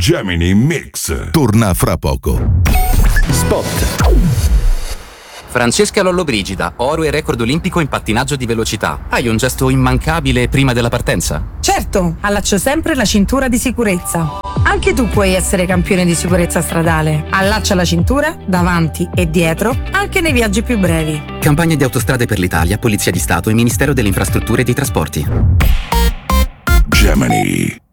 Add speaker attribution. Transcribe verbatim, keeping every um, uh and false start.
Speaker 1: Gemini Mix
Speaker 2: torna fra poco.
Speaker 3: Spot. Francesca Lollobrigida, oro e record olimpico in pattinaggio di velocità. Hai un gesto immancabile prima della partenza?
Speaker 4: Certo, allaccio sempre la cintura di sicurezza. Anche tu puoi essere campione di sicurezza stradale. Allaccia la cintura, davanti e dietro, anche nei viaggi più brevi.
Speaker 3: Campagna di Autostrade per l'Italia, Polizia di Stato e Ministero delle Infrastrutture e dei Trasporti.
Speaker 1: Gemini.